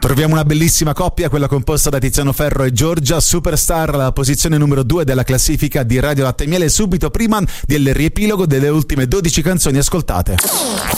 Troviamo una bellissima coppia, quella composta da Tiziano Ferro e Giorgia, superstar alla posizione numero 2 della classifica di Radio Latte e Miele, subito prima del riepilogo delle ultime 12 canzoni ascoltate.